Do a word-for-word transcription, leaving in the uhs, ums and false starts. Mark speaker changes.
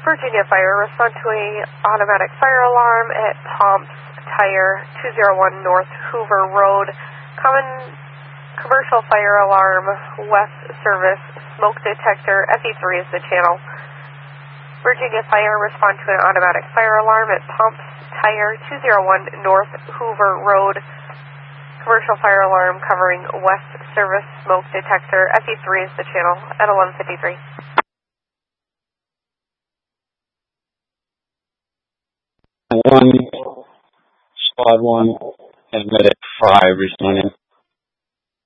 Speaker 1: Virginia Fire, respond to a automatic fire alarm at Pomps Tire, two oh one North Hoover Road. Common commercial fire alarm, West Service, smoke detector, F E three is the channel. Virginia Fire, respond to an automatic fire alarm at Pomps Tire, two oh one North Hoover Road. Commercial fire alarm covering West Service, smoke detector, F E three is the channel at eleven fifty-three.
Speaker 2: One, squad one, and medic five responding.